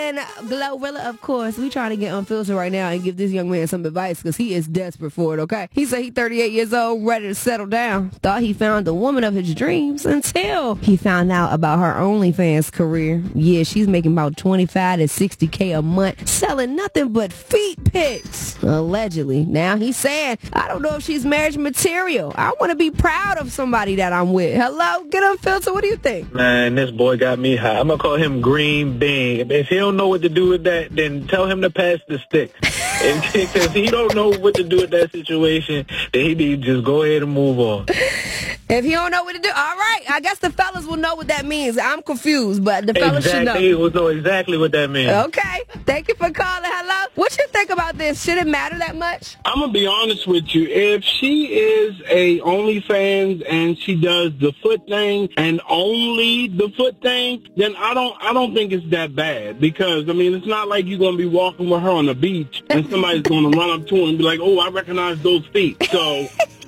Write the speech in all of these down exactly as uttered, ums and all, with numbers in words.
and Glorilla, of course. We trying to get unfiltered right now and give this young man some advice because he is desperate for it, okay? He said he's thirty-eight years old, ready to settle down. Thought he found the woman of his dreams until he found out about her OnlyFans career. Yeah, she's making about twenty-five to sixty K a month, selling nothing but feet pics, allegedly. Now he's saying, I don't know if she's marriage material. I want to be proud of somebody that I'm with. Hello? Get unfiltered. What do you think? Man, this boy got me high. I'm going to call him Green Bean. If he don't know what to do with that, then tell him to pass the stick. And since he don't know what to do with that situation, then he need to just go ahead and move on. If he don't know what to do, all right. I guess the fellas will know what that means. I'm confused, but the fellas exactly. should know. He will know exactly what that means. Okay. Thank you for calling. Hello. What you think about this? Should it matter that much? I'm going to be honest with you. If she is a OnlyFans and she does the foot thing and only the foot thing, then I don't I don't think it's that bad. Because, I mean, it's not like you're going to be walking with her on the beach and somebody's going to run up to her and be like, oh, I recognize those feet. So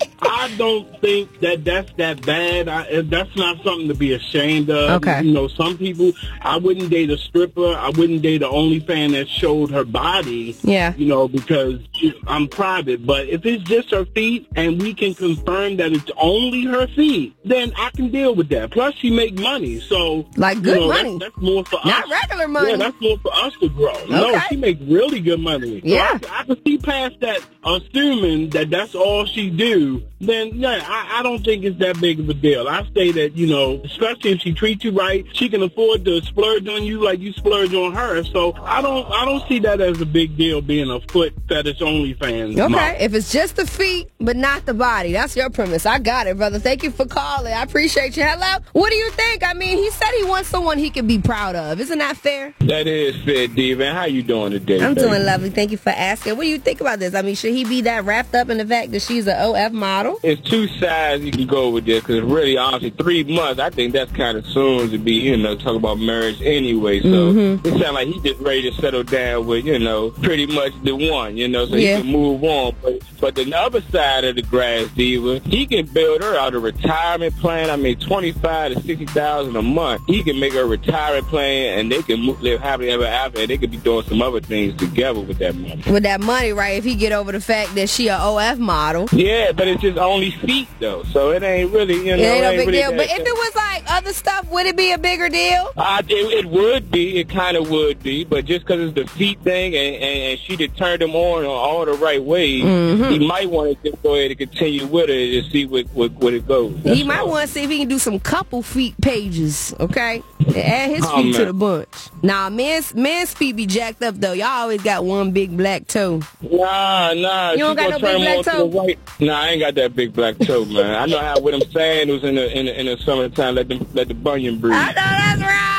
I don't think that that's that bad. I, that's not something to be ashamed of. Okay. You know, some people, I wouldn't date a stripper. I wouldn't date an OnlyFans that showed her body. Yeah. You know, because I'm private. But if it's just her feet and we can confirm that it's only her feet, then I can deal with that. Plus, she make money. So, like good you know, money. That's, that's more for Not us. Not regular money. Yeah, that's more for us to grow. Okay. No, she makes really good money. So yeah. I, I can see past that, assuming that that's all she do. Then, yeah, I, I don't think it's that big of a deal. I say that, you know, especially if she treats you right, she can afford to splurge on you like you splurge on her. So I don't I don't see that as a big deal being a foot fetish OnlyFans. Okay, model. If it's just the feet, but not the body. That's your premise. I got it, brother. Thank you for calling. I appreciate you. Hello? What do you think? I mean, he said he wants someone he can be proud of. Isn't that fair? That is fair, Diva. How you doing today, I'm baby? doing lovely. Thank you for asking. What do you think about this? I mean, should he be that wrapped up in the fact that she's an O F model? It's two sides you can go with this, because really, honestly, three months, I think that's kind of soon to be, you know, talk about marriage anyway. So mm-hmm. it sounds like he's just ready to settle down with, you know, pretty much the one, you know, so yeah. he can move on. But, but the other side of the grass, Diva, he can build her out a retirement plan. I mean, twenty-five to sixty thousand a month. He can make her a retirement plan, and they can move, live happily ever after, and they could be doing some other things together with that money. With that money, right? If he get over the fact that she a O F model. Yeah, but it's just only feet, though. So it ain't really, you know. It ain't no ain't big really deal. that, But if it was like other stuff, would it be a bigger deal? Uh, it, it would be. It kind of would be. But just because it's the feet thing and, and, and she did turn him on on all the right ways, mm-hmm. he might want to just go ahead and continue with it and see what, what, what it goes. That's he might all. want to see if he can do some couple feet pages, okay? Add his oh, feet man. to the bunch. Nah, men's, men's feet be jacked up, though. Y'all always got one big black toe. Nah, nah. You don't got no big black toe? Right. Nah, I ain't got that big black toe, man. I know how with them sandals in the, in the, in the summertime, let, them, let the bunion breathe. I know that's right.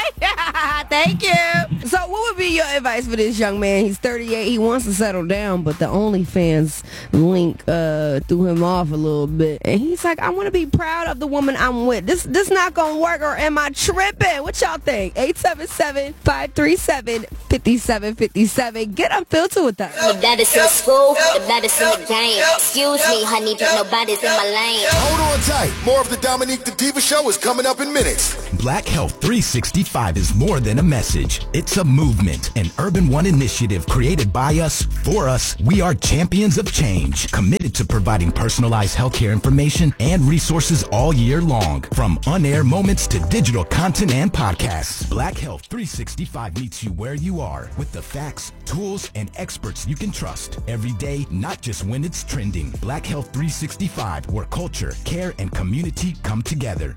Thank you. So what would be your advice for this young man? He's thirty-eight. He wants to settle down, but the OnlyFans link uh, threw him off a little bit. And he's like, I want to be proud of the woman I'm with. This this not going to work, or am I tripping? What y'all think? eight seven seven, five three seven, five seven five seven. Get unfiltered with us. The baddest in school, the baddest in the game. Excuse me, honey, but nobody's in my lane. Hold on tight. More of the Dominique the Diva Show is coming up in minutes. Black Health three sixty-five is more than a message. It's a movement, an Urban One initiative created by us, for us. We are champions of change, committed to providing personalized healthcare information and resources all year long. From on-air moments to digital content and podcasts, Black Health three sixty-five meets you where you are with the facts, tools, and experts you can trust every day, not just when it's trending. Black Health three sixty-five, where culture, care, and community come together.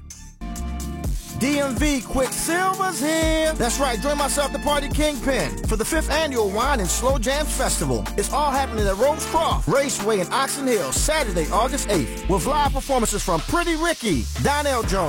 D M V Quicksilver's here. That's right, join myself, the Party Kingpin, for the fifth annual Wine and Slow Jams Festival. It's all happening at Rose Croft Raceway in Oxon Hill, Saturday, August eighth, with live performances from Pretty Ricky, Donnell Jones,